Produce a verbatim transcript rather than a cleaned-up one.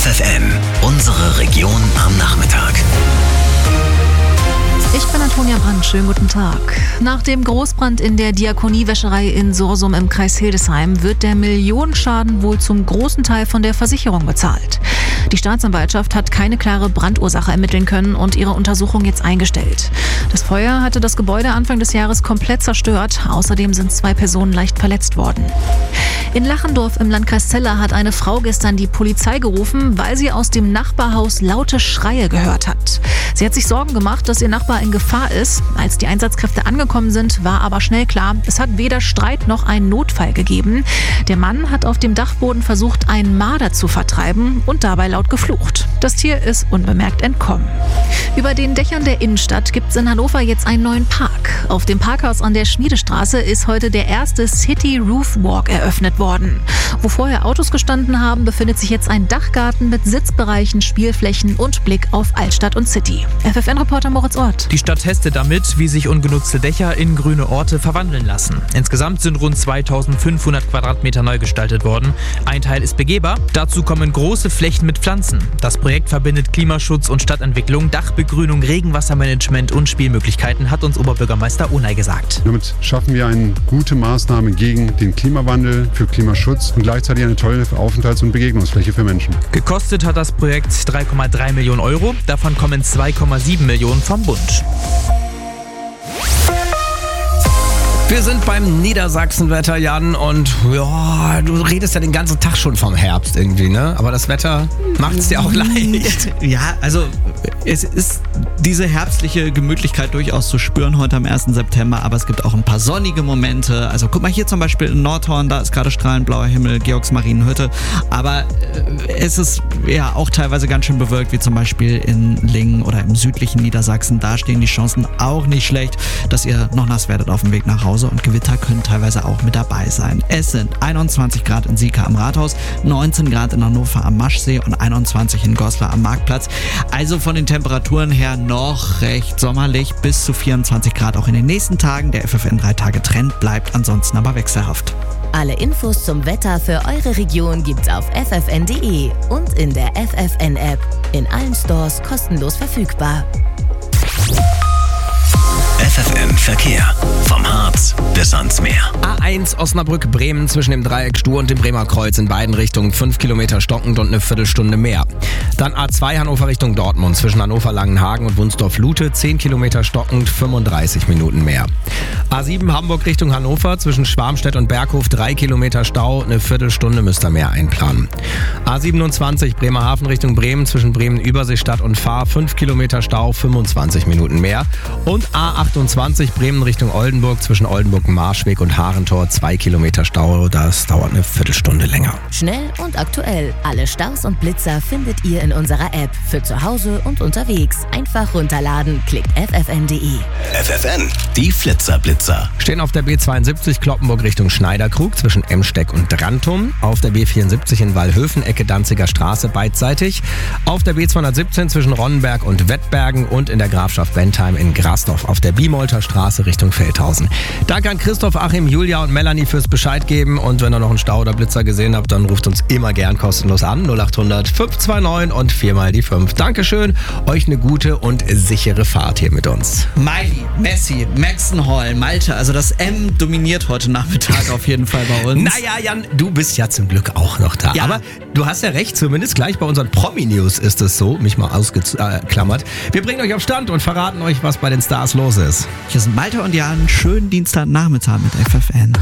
F F N, unsere Region am Nachmittag. Ich bin Antonia Brandt, schönen guten Tag. Nach dem Großbrand in der Diakoniewäscherei in Sursum im Kreis Hildesheim wird der Millionenschaden wohl zum großen Teil von der Versicherung bezahlt. Die Staatsanwaltschaft hat keine klare Brandursache ermitteln können und ihre Untersuchung jetzt eingestellt. Das Feuer hatte das Gebäude Anfang des Jahres komplett zerstört. Außerdem sind zwei Personen leicht verletzt worden. In Lachendorf im Landkreis Celle hat eine Frau gestern die Polizei gerufen, weil sie aus dem Nachbarhaus laute Schreie gehört hat. Sie hat sich Sorgen gemacht, dass ihr Nachbar in Gefahr ist. Als die Einsatzkräfte angekommen sind, war aber schnell klar, es hat weder Streit noch einen Notfall gegeben. Der Mann hat auf dem Dachboden versucht, einen Marder zu vertreiben und dabei laut geflucht. Das Tier ist unbemerkt entkommen. Über den Dächern der Innenstadt gibt es in Hannover jetzt einen neuen Park. Auf dem Parkhaus an der Schmiedestraße ist heute der erste City Roof Walk eröffnet worden. Wo vorher Autos gestanden haben, befindet sich jetzt ein Dachgarten mit Sitzbereichen, Spielflächen und Blick auf Altstadt und City. F F N-Reporter Moritz Ort. Die Stadt testet damit, wie sich ungenutzte Dächer in grüne Orte verwandeln lassen. Insgesamt sind rund zweitausendfünfhundert Quadratmeter neu gestaltet worden. Ein Teil ist begehbar. Dazu kommen große Flächen mit Pflanzen. Das Projekt verbindet Klimaschutz und Stadtentwicklung, Dachbegrünung, Regenwassermanagement und Spielmöglichkeiten, hat uns Oberbürgermeister Onay gesagt. Damit schaffen wir eine gute Maßnahme gegen den Klimawandel, für Klimaschutz und gleichzeitig eine tolle Aufenthalts- und Begegnungsfläche für Menschen. Gekostet hat das Projekt drei Komma drei Millionen Euro. Davon kommen zwei Komma sieben Millionen vom Bund. Wir sind beim Niedersachsenwetter, Jan, und ja, du redest ja den ganzen Tag schon vom Herbst irgendwie, ne? Aber das Wetter macht es dir auch leicht. Ja, also es ist diese herbstliche Gemütlichkeit durchaus zu spüren heute am ersten September, aber es gibt auch ein paar sonnige Momente. Also guck mal hier zum Beispiel in Nordhorn, da ist gerade strahlend blauer Himmel, Georgsmarienhütte, aber äh, es ist ja auch teilweise ganz schön bewölkt, wie zum Beispiel in Lingen oder im südlichen Niedersachsen. Da stehen die Chancen auch nicht schlecht, dass ihr noch nass werdet auf dem Weg nach Hause. Und Gewitter können teilweise auch mit dabei sein. Es sind einundzwanzig Grad in Sieka am Rathaus, neunzehn Grad in Hannover am Maschsee und einundzwanzig in Goslar am Marktplatz. Also von den Temperaturen her noch recht sommerlich, bis zu vierundzwanzig Grad auch in den nächsten Tagen. Der F F N drei Tage Trend bleibt ansonsten aber wechselhaft. Alle Infos zum Wetter für eure Region gibt's auf f f n punkt d e und in der F F N-App. In allen Stores kostenlos verfügbar. F F N Verkehr. Vom Harz bis ans Meer. A eins Osnabrück-Bremen zwischen dem Dreieck Stur und dem Bremer Kreuz in beiden Richtungen fünf Kilometer stockend und eine Viertelstunde mehr. Dann A zwei Hannover Richtung Dortmund zwischen Hannover-Langenhagen und Wunsdorf-Lute zehn Kilometer stockend, fünfunddreißig Minuten mehr. A sieben Hamburg Richtung Hannover zwischen Schwarmstedt und Berghof drei Kilometer Stau, eine Viertelstunde müsst ihr mehr einplanen. A siebenundzwanzig Bremerhaven Richtung Bremen zwischen Bremen-Überseestadt und Fahr fünf Kilometer Stau, fünfundzwanzig Minuten mehr. Und A achtundzwanzig Bremen Richtung Oldenburg zwischen Oldenburg-Marschweg und Harentor zwei Kilometer Stau, das dauert eine Viertelstunde länger. Schnell und aktuell. Alle Staus und Blitzer findet ihr in unserer App. Für zu Hause und unterwegs. Einfach runterladen. Klickt f f n punkt d e. F F N, die Flitzer-Blitzer. Stehen auf der B zweiundsiebzig Kloppenburg Richtung Schneiderkrug zwischen Emsteck und Drantum. Auf der B vierundsiebzig in Wallhöfen, Ecke Danziger Straße beidseitig. Auf der B zweihundertsiebzehn zwischen Ronnenberg und Wettbergen und in der Grafschaft Bentheim in Grasdorf auf der Biemolter Straße Richtung Feldhausen. Danke an Christoph, Achim, Julia und Melanie fürs Bescheid geben. Und wenn ihr noch einen Stau oder Blitzer gesehen habt, dann ruft uns immer gern kostenlos an. null acht hundert fünf zwei neun und viermal die fünf. Dankeschön. Euch eine gute und sichere Fahrt hier mit uns. Miley, Messi, Maxton Hall, Malte, also das M dominiert heute Nachmittag auf jeden Fall bei uns. Naja, Jan, du bist ja zum Glück auch noch da. Ja. Aber du hast ja recht, zumindest gleich bei unseren Promi-News ist es so, mich mal ausgeklammert. Wir bringen euch auf Stand und verraten euch, was bei den Stars los ist. Hier sind Malte und Jan, schönen Dienstagnachmittag mit F F N.